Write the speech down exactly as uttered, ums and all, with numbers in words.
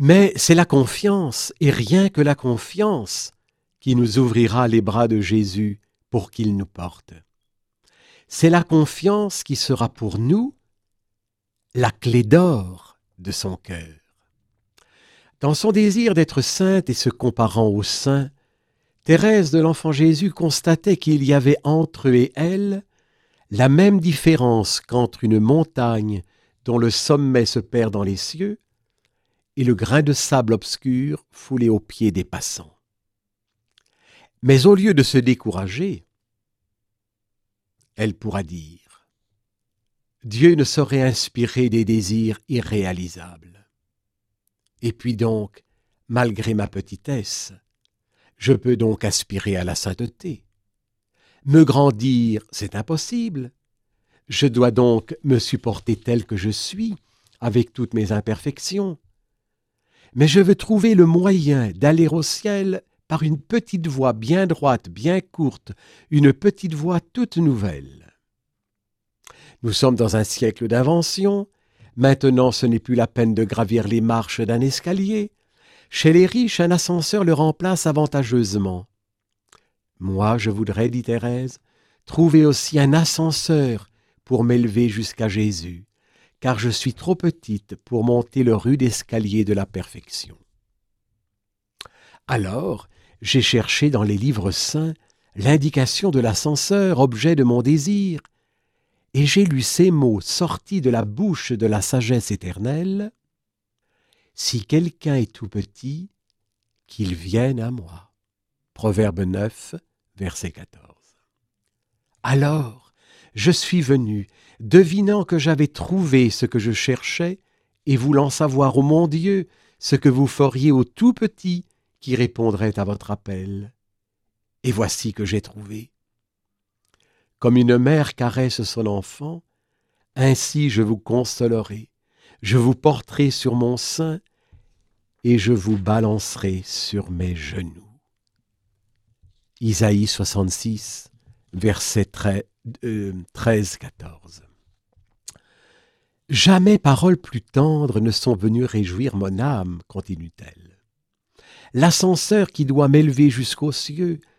Mais c'est la confiance, et rien que la confiance, qui nous ouvrira les bras de Jésus pour qu'il nous porte. C'est la confiance qui sera pour nous la clé d'or de son cœur. Dans son désir d'être sainte et se comparant aux saints, Thérèse de l'Enfant Jésus constatait qu'il y avait entre eux et elle la même différence qu'entre une montagne dont le sommet se perd dans les cieux et le grain de sable obscur foulé aux pieds des passants. Mais au lieu de se décourager, elle pourra dire « Dieu ne saurait inspirer des désirs irréalisables. Et puis donc, malgré ma petitesse, je peux donc aspirer à la sainteté. Me grandir, c'est impossible. Je dois donc me supporter tel que je suis, avec toutes mes imperfections. Mais je veux trouver le moyen d'aller au ciel par une petite voie bien droite, bien courte, une petite voie toute nouvelle. Nous sommes dans un siècle d'invention. Maintenant, ce n'est plus la peine de gravir les marches d'un escalier. Chez les riches, un ascenseur le remplace avantageusement. Moi, je voudrais, dit Thérèse, trouver aussi un ascenseur pour m'élever jusqu'à Jésus, car je suis trop petite pour monter le rude escalier de la perfection. Alors, j'ai cherché dans les livres saints l'indication de l'ascenseur, objet de mon désir, et j'ai lu ces mots sortis de la bouche de la sagesse éternelle. « Si quelqu'un est tout petit, qu'il vienne à moi. » Proverbe neuf, verset quatorze. Alors, je suis venu, devinant que j'avais trouvé ce que je cherchais, et voulant savoir, ô mon Dieu, ce que vous feriez au tout petit qui répondrait à votre appel. Et voici que j'ai trouvé. Comme une mère caresse son enfant, ainsi je vous consolerai, je vous porterai sur mon sein et je vous balancerai sur mes genoux. Isaïe soixante-six, versets treize quatorze. Jamais paroles plus tendres ne sont venues réjouir mon âme, continue-t-elle. L'ascenseur qui doit m'élever jusqu'aux cieux